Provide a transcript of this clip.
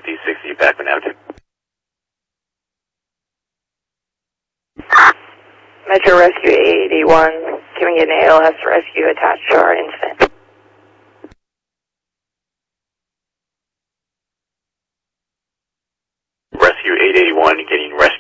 5060 Backman Avenue. Metro Rescue 881, can we get an ALS rescue attached to our incident? Rescue 881 getting rescue.